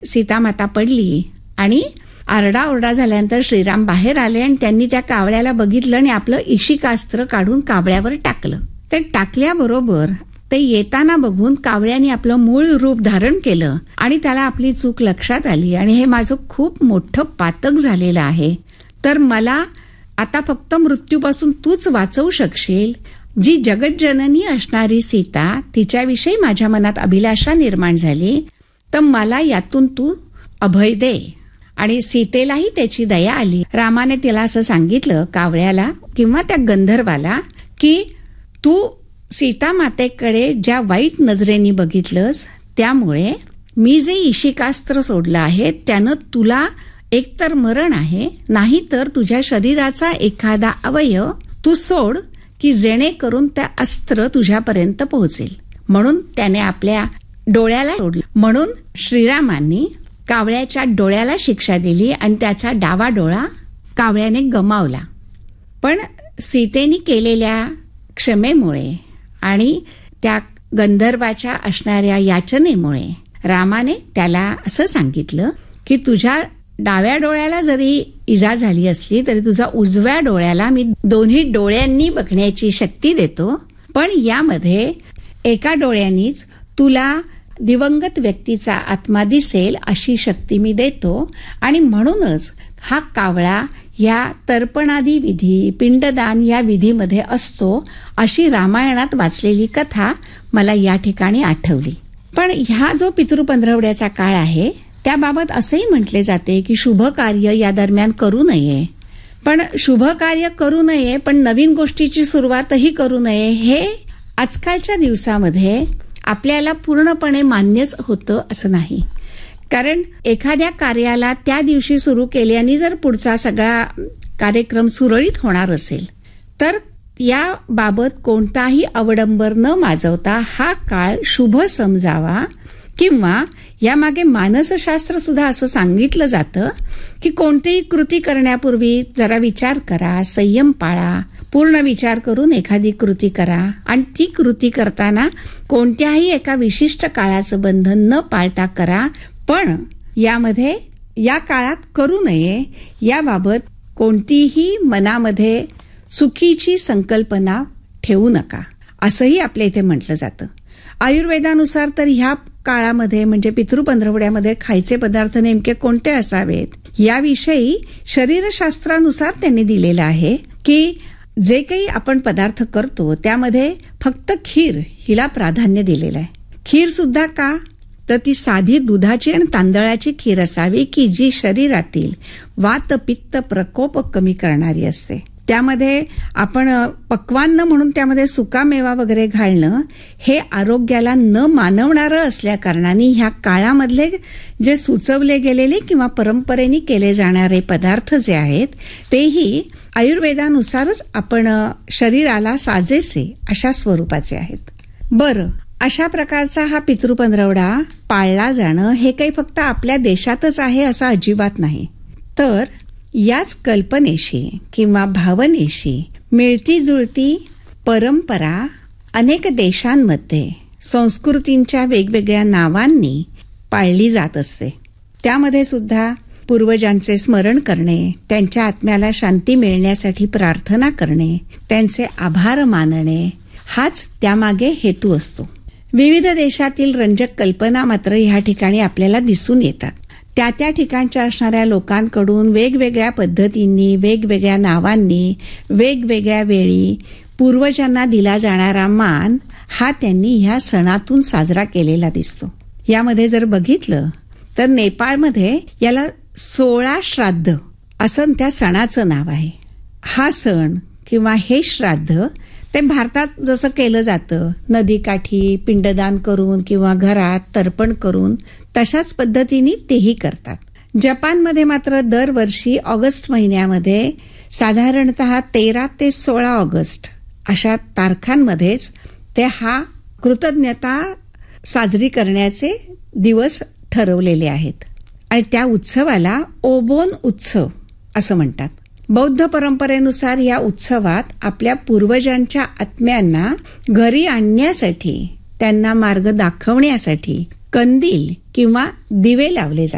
सीतामाता पडली आणि आरडाओरडा झाल्यानंतर श्रीराम बाहेर आले आणि त्यांनी त्या कावळ्याला बघितलं आणि आपलं इशिकास्त्र काढून कावळ्यावर टाकलं. ते टाकल्याबरोबर ते येताना बघून कावळ्याने आपलं मूळ रूप धारण केलं आणि त्याला आपली चूक लक्षात आली आणि हे माझं खूप मोठं पातक झालेलं आहे, तर मला आता फक्त मृत्यूपासून तूच वाचवू शकशील. जी जगज्जननी असणारी सीता, तिच्याविषयी माझ्या मनात अभिलाषा निर्माण झाली, तर मला यातून तू अभय दे. आणि सीतेलाही त्याची दया आली. रामाने तिला असं सांगितलं, कावळ्याला किंवा त्या गंधर्वाला, की तू सीता मातेकडे ज्या वाईट नजरेने बघितलंस त्यामुळे मी जे इशिकास्त्र सोडलं आहे त्यानं तुला एकतर मरण आहे, नाहीतर तुझ्या शरीराचा एखादा अवयव तू सोड की जेणेकरून त्या अस्त्र तुझ्यापर्यंत पोहोचेल. म्हणून त्याने आपल्या डोळ्याला सोडलं. म्हणून श्रीरामांनी कावळ्याच्या डोळ्याला शिक्षा दिली आणि त्याचा डावा डोळा कावळ्याने गमावला. पण सीतेने केलेल्या क्षमेमुळे आणि त्या गंधर्वाच्या असणाऱ्या याचनेमुळे रामाने त्याला असं सांगितलं की तुझ्या डाव्या डोळ्याला जरी इजा झाली असली तरी तुझा उजव्या डोळ्याला मी दोन्ही डोळ्यांनी बघण्याची शक्ती देतो, पण यामध्ये एका डोळ्यांनीच तुला दिवंगत व्यक्तीचा आत्मा दिसेल अशी शक्ती मी देतो. आणि म्हणूनच हा कावळा या तर्पणादी विधी, पिंडदान या विधीमध्ये असतो, अशी रामायणात वाचलेली कथा मला या ठिकाणी आठवली. पण ह्या जो पितृपंधरवड्याचा काळ आहे त्याबाबत असंही म्हटले जाते की शुभ कार्य या दरम्यान करू नये. पण शुभ कार्य करू नये, पण नवीन गोष्टीची सुरुवातही करू नये, हे आजकालच्या दिवसामध्ये आपल्याला पूर्णपणे मान्यच होतं असं नाही. कारण एखाद्या कार्याला त्या दिवशी सुरू केल्याने जर पुढचा सगळा कार्यक्रम सुरळीत होणार असेल तर याबाबत कोणताही अवडंबर न माजवता हा काळ शुभ समजावा. किंवा यामागे मानसशास्त्र सुद्धा असं सांगितलं जातं की कोणतीही कृती करण्यापूर्वी जरा विचार करा, संयम पाळा, पूर्ण विचार करून एखादी कृती करा आणि ती कृती करताना कोणत्याही एका विशिष्ट काळाचं बंधन न पाळता करा. पण यामध्ये या काळात करू नये याबाबत कोणतीही मनामध्ये चुकीची संकल्पना ठेवू नका असंही आपल्या इथे म्हटलं जातं. आयुर्वेदानुसार तर ह्या काळामध्ये म्हणजे पितृपंधरवड्यामध्ये खायचे पदार्थ नेमके कोणते असावेत याविषयी शरीरशास्त्रानुसार त्यांनी दिलेलं आहे की जे काही आपण पदार्थ करतो त्यामध्ये फक्त खीर हिला प्राधान्य दिलेलं आहे. खीर सुद्धा का, तर ती साधी दुधाची आणि तांदळाची खीर असावी की जी शरीरातील वात पित्त प्रकोप कमी करणारी असते. त्यामध्ये आपण पक्वान्न म्हणून त्यामध्ये सुकामेवा वगैरे घालणं हे आरोग्याला न मानवणारं असल्या कारणाने ह्या काळामधले जे सुचवले गेलेले किंवा परंपरेने केले जाणारे पदार्थ जे आहेत तेही आयुर्वेदानुसारच आपण शरीराला साजेसे अशा स्वरूपाचे आहेत. बरं, अशा प्रकारचा हा पितृपंधरवडा पाळला जाणं हे काही फक्त आपल्या देशातच आहे असं अजिबात नाही, तर याच कल्पनेशी किंवा भावनेशी मिळती जुळती परंपरा अनेक देशांमध्ये संस्कृतींच्या वेगवेगळ्या नावांनी पाळली जात असते. त्यामध्ये सुद्धा पूर्वजांचे स्मरण करणे, त्यांच्या आत्म्याला शांती मिळण्यासाठी प्रार्थना करणे, त्यांचे आभार मानणे हाच त्यामागे हेतू असतो. विविध देशातील रंजक कल्पना मात्र ह्या ठिकाणी आपल्याला दिसून येतात. त्या त्या ठिकाणच्या असणाऱ्या लोकांकडून वेगवेगळ्या पद्धतींनी, वेगवेगळ्या नावांनी, वेगवेगळ्या वेळी पूर्वजांना दिला जाणारा मान हा त्यांनी ह्या सणातून साजरा केलेला दिसतो. यामध्ये जर बघितलं तर नेपाळमध्ये याला 16 श्राद्ध असं त्या सणाचं नाव आहे. हा सण किंवा हे श्राद्ध ते भारतात जसं केलं जातं नदीकाठी पिंडदान करून किंवा घरात तर्पण करून तशाच पद्धतीने तेही करतात. जपानमध्ये मात्र दरवर्षी ऑगस्ट महिन्यामध्ये साधारणतः 13 ते 16 ऑगस्ट अशा तारखांमध्येच ते हा कृतज्ञता साजरी करण्याचे दिवस ठरवलेले आहेत आणि त्या उत्सवाला ओबोन उत्सव असं म्हणतात. बौद्ध परंपरेनुसार या उत्सवात आपल्या पूर्वजांच्या आत्म्यांना घरी आणण्यासाठी, त्यांना मार्ग दाखवण्यासाठी कंदील किंवा दिवे लावले जातात.